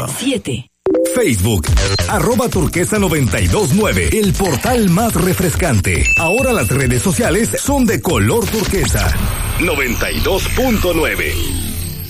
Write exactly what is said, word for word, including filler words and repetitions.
siete. Facebook, arroba turquesa noventa y dos nueve, el portal más refrescante. Ahora las redes sociales son de color turquesa. noventa y dos punto nueve.